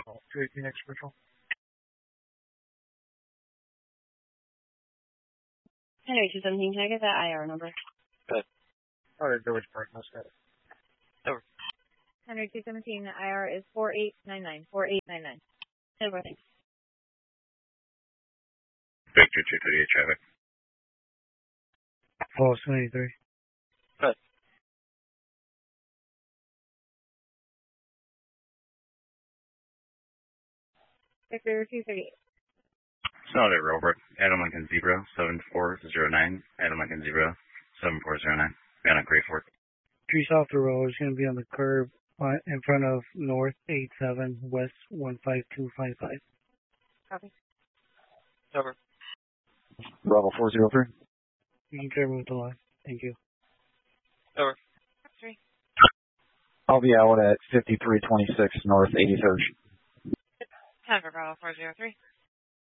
call. 218 X Patrol. Henry 217, can I get that IR number? Good. Alright, Village Park, let's go. Over. Henry 217, IR is 4899. 4899. Over, thanks. Victor 238 traffic. False 93. Good. Victor 238. Solid at Robert. Adam Lincoln 07409. Adam Lincoln 07409. Got on Gray Fort. Trees off the road is going to be on the curb in front of North 87 West 15255. Copy. Over. Bravo 403. You can move the line. Thank you. Over. 3. I'll be out at 5326 North 83rd. Time for Bravo 403.